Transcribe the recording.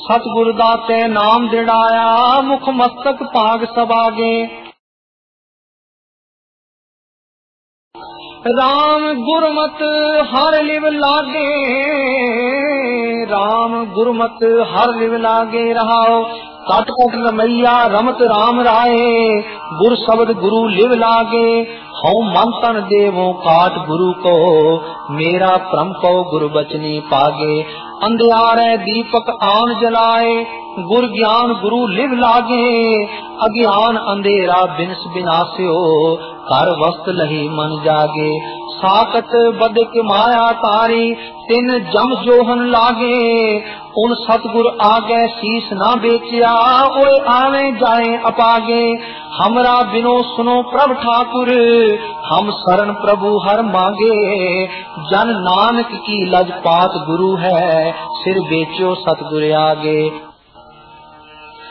सतगुर दाते नाम दिड़ाया, मुख मस्तक पाग सबागे। राम गुरमत हर लिव लागे, राम गुरमत हर लिव लागे। रहाओ कट कट रमैया रमत राम राय, गुर शब्द गुरु लिव लागे। हऊँ मन तन देवो काट गुरु को, मेरा भ्रम को गुरु बचनी पागे। अंधियारे दीपक आन जलाए, गुर ज्ञान गुरु लिव लागे। अज्ञान अंधेरा बिनस बिनास्यो, कर वस्त लही मन जागे। साकत बदिक माया तारी, तिन जम जोहन लागे। उन सतगुर आगे शीस ना बेचिया, ओए आवे जाए अपागे। हमरा बिनो सुनो प्रभ ठाकुर, हम शरण प्रभु हर मांगे। जन नानक की लजपात गुरु है, सिर बेचो सतगुर आगे।